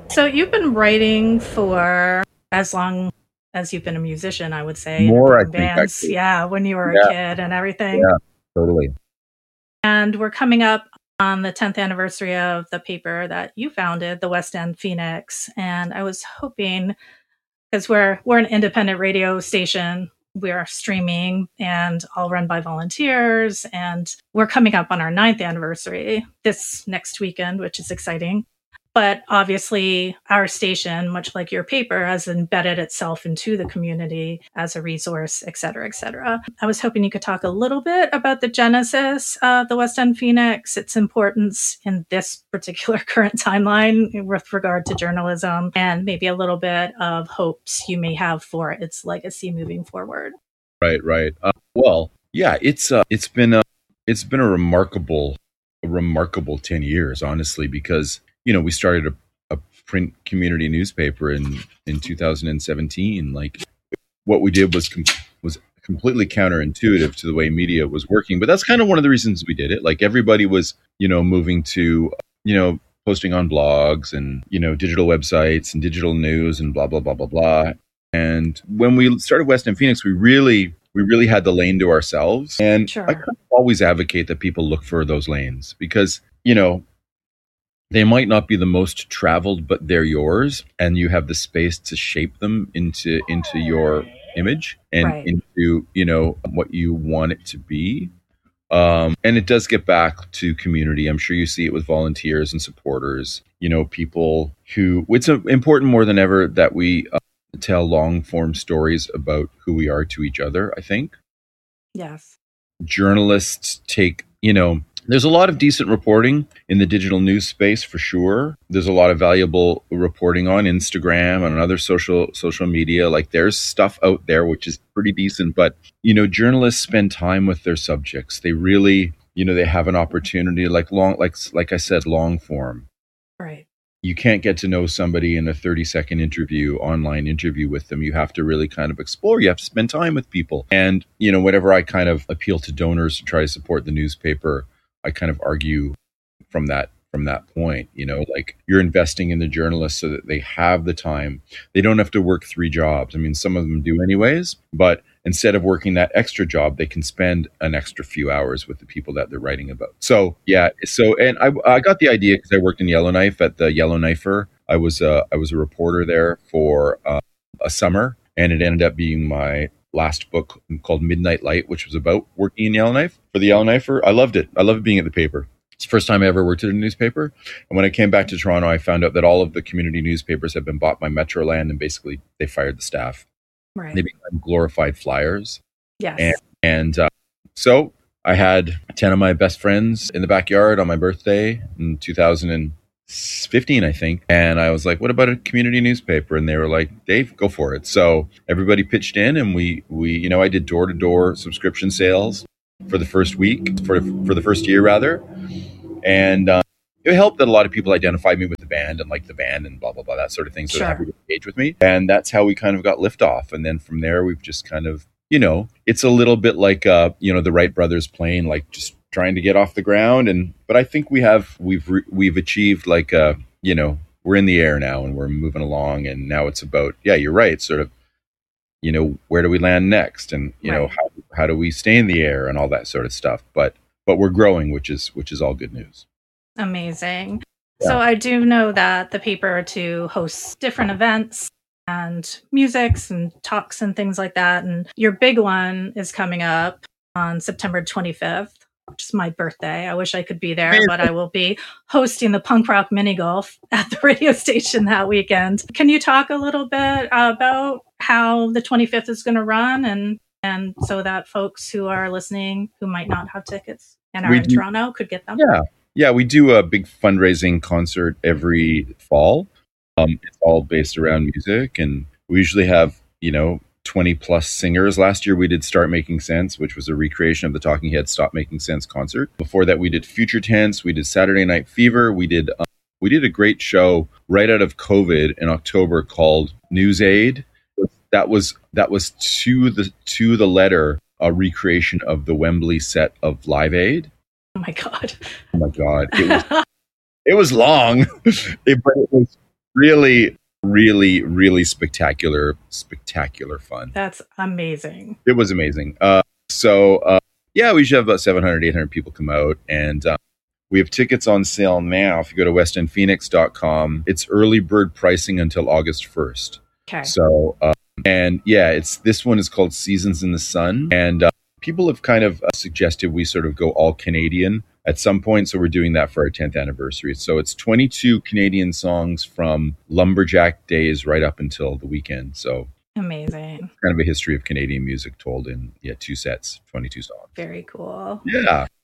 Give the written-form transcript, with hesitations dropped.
So you've been writing for as long as you've been a musician, I would say, More, I in think, bands. actually. Yeah, when you were a Yeah, kid and everything. yeah, totally. And we're coming up on the 10th anniversary of the paper that you founded, the West End Phoenix. And I was hoping, because we're an independent radio station, we're streaming and all run by volunteers. And we're coming up on our 9th anniversary this next weekend, which is exciting. But obviously, our station, much like your paper, has embedded itself into the community as a resource, et cetera, et cetera. I was hoping you could talk a little bit about the genesis of the West End Phoenix, its importance in this particular current timeline with regard to journalism, and maybe a little bit of hopes you may have for its legacy moving forward. Right. Well, yeah, it's been a remarkable 10 years, honestly, because we started a print community newspaper in 2017. Like, what we did was completely counterintuitive to the way media was working, but that's kind of one of the reasons we did it. Like, everybody was moving to posting on blogs and digital websites and digital news and blah blah blah blah blah. And when we started West End Phoenix, we really had the lane to ourselves. And Sure. I kind of always advocate that people look for those lanes because they might not be the most traveled, but they're yours, and you have the space to shape them into your image and Right. into what you want it to be. And it does get back to community. I'm sure you see it with volunteers and supporters. People who it's important more than ever that we tell long form stories about who we are to each other. I think Yes. journalists take there's a lot of decent reporting in the digital news space, for sure. There's a lot of valuable reporting on Instagram and on other social media. Like, there's stuff out there which is pretty decent, but journalists spend time with their subjects. They really, they have an opportunity, like I said, long form. Right. You can't get to know somebody in a 30-second online interview with them. You have to really kind of explore. You have to spend time with people. And, whenever I kind of appeal to donors to try to support the newspaper, I kind of argue from that point, like, you're investing in the journalists so that they have the time. They don't have to work 3 jobs. I mean, some of them do anyways, but instead of working that extra job, they can spend an extra few hours with the people that they're writing about. So, yeah. And I got the idea because I worked in Yellowknife at the Yellowknifer. I was a reporter there for a summer, and it ended up being my last book, called Midnight Light, which was about working in Yellowknife for the Yellowknifer. I loved it. I loved being at the paper. It's the first time I ever worked at a newspaper. And when I came back to Toronto, I found out that all of the community newspapers had been bought by Metroland, and basically they fired the staff. Right. They became glorified flyers. Yes. And so I had 10 of my best friends in the backyard on my birthday in 2015, I think. And I was like, what about a community newspaper? And they were like, Dave, go for it. So everybody pitched in, and we I did door-to-door subscription sales for the first week, for the first year rather. And it helped that a lot of people identified me with the band and liked the band and blah, blah, blah, that sort of thing. So Sure. they would engage with me. And that's how we kind of got liftoff. And then from there, we've just kind of, it's a little bit like, the Wright brothers plane, like just trying to get off the ground. But I think we've achieved, like, we're in the air now and we're moving along. And now it's about, yeah, you're right, sort of, where do we land next? And, Right. how do we stay in the air and all that sort of stuff. But we're growing, which is all good news. Amazing. Yeah. So I do know that the paper to host different events and musics and talks and things like that. And your big one is coming up on September 25th, which is my birthday. I wish I could be there, but I will be hosting the punk rock mini golf at the radio station that weekend. Can you talk a little bit about how the 25th is going to run and so that folks who are listening who might not have tickets and are in Toronto could get them? Yeah, we do a big fundraising concert every fall. It's all based around music, and we usually have 20 plus singers. Last year we did Start Making Sense, which was a recreation of the Talking Heads Stop Making Sense concert. Before that we did Future Tense, we did Saturday Night Fever, we did a great show right out of COVID in October called News Aid. That was to the letter a recreation of the Wembley set of Live Aid. Oh my God. It was long, but it was really, really, really spectacular fun. That's amazing. It was amazing. Yeah, we should have about 700, 800 people come out. And we have tickets on sale now. If you go to westendphoenix.com, it's early bird pricing until August 1st. Okay. So, and yeah, this one is called Seasons in the Sun. And people have kind of suggested we sort of go all Canadian at some point. So we're doing that for our 10th anniversary. So it's 22 Canadian songs from Lumberjack days right up until the weekend. So amazing. Kind of a history of Canadian music told in 2 sets, 22 songs. Very cool. Yeah.